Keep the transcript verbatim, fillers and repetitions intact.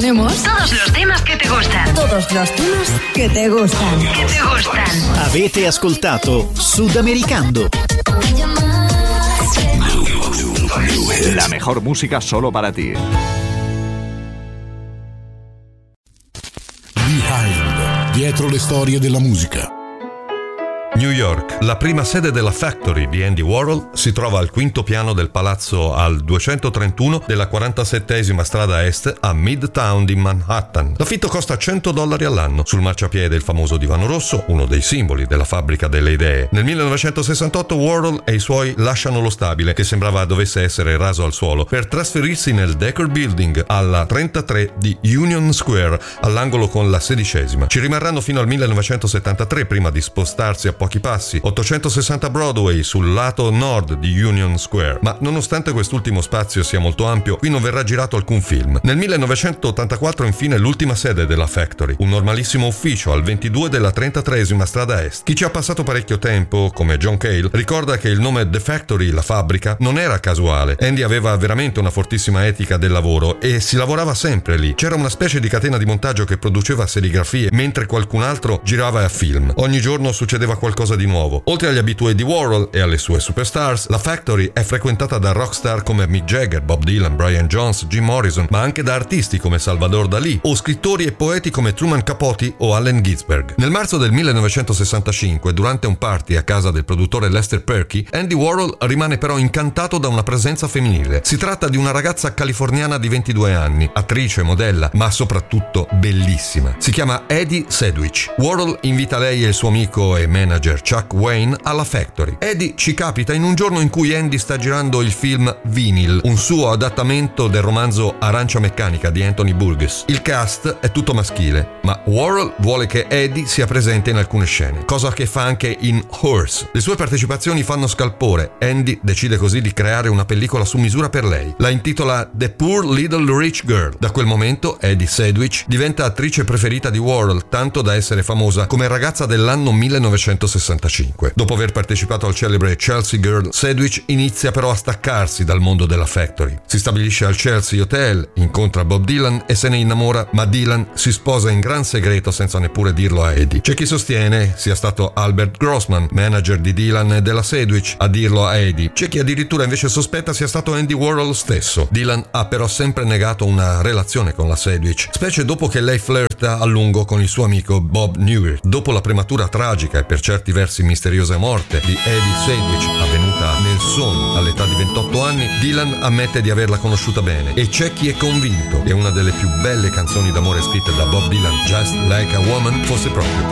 ponemos todos los temas que te gustan. todos los temas que te gustan. Que te gustan. Avete ascoltato Sudamericando. La mejor música solo para ti. Behind, dietro le storie della musica. New York, la prima sede della Factory di Andy Warhol, si trova al quinto piano del palazzo al duecentotrentuno della quarantasettesima strada est a Midtown di Manhattan. L'affitto costa cento dollari all'anno. Sul marciapiede il famoso divano rosso, uno dei simboli della fabbrica delle idee. Nel millenovecentosessantotto Warhol e i suoi lasciano lo stabile, che sembrava dovesse essere raso al suolo, per trasferirsi nel Decker Building alla trentatré di Union Square, all'angolo con la sedicesima. Ci rimarranno fino al millenovecentosettantatré prima di spostarsi a pochi passi, ottocentosessanta Broadway sul lato nord di Union Square. Ma nonostante quest'ultimo spazio sia molto ampio, qui non verrà girato alcun film. Nel millenovecentottantaquattro infine l'ultima sede della Factory, un normalissimo ufficio al ventidue della trentatreesima strada est. Chi ci ha passato parecchio tempo, come John Cale, ricorda che il nome The Factory, la fabbrica, non era casuale. Andy aveva veramente una fortissima etica del lavoro e si lavorava sempre lì. C'era una specie di catena di montaggio che produceva serigrafie mentre qualcun altro girava a film. Ogni giorno succedeva qualcosa di nuovo. Oltre agli abitué di Warhol e alle sue superstars, la Factory è frequentata da rockstar come Mick Jagger, Bob Dylan, Brian Jones, Jim Morrison, ma anche da artisti come Salvador Dalì o scrittori e poeti come Truman Capote o Allen Ginsberg. Nel marzo del millenovecentosessantacinque, durante un party a casa del produttore Lester Perky, Andy Warhol rimane però incantato da una presenza femminile. Si tratta di una ragazza californiana di ventidue anni, attrice, modella, ma soprattutto bellissima. Si chiama Edie Sedgwick. Warhol invita lei e il suo amico e manager Chuck Wayne alla Factory. Edie ci capita in un giorno in cui Andy sta girando il film Vinyl, un suo adattamento del romanzo Arancia Meccanica di Anthony Burgess. Il cast è tutto maschile, ma Warhol vuole che Edie sia presente in alcune scene, cosa che fa anche in Horse. Le sue partecipazioni fanno scalpore. Andy decide così di creare una pellicola su misura per lei. La intitola The Poor Little Rich Girl. Da quel momento Edie Sedgwick diventa attrice preferita di Warhol, tanto da essere famosa come ragazza dell'anno millenovecentosessantacinque. Dopo aver partecipato al celebre Chelsea Girl, Sedgwick inizia però a staccarsi dal mondo della Factory. Si stabilisce al Chelsea Hotel, incontra Bob Dylan e se ne innamora, ma Dylan si sposa in gran segreto senza neppure dirlo a Edie. C'è chi sostiene sia stato Albert Grossman, manager di Dylan e della Sedgwick, a dirlo a Edie. C'è chi addirittura invece sospetta sia stato Andy Warhol stesso. Dylan ha però sempre negato una relazione con la Sedgwick, specie dopo che lei flirta a lungo con il suo amico Bob Newhart. Dopo la prematura tragica e per certi versi misteriosa morte di Edie Sedgwick, avvenuta nel sonno all'età di ventotto anni, Dylan ammette di averla conosciuta bene e c'è chi è convinto che una delle più belle canzoni d'amore scritte da Bob Dylan, Just Like a Woman, fosse proprio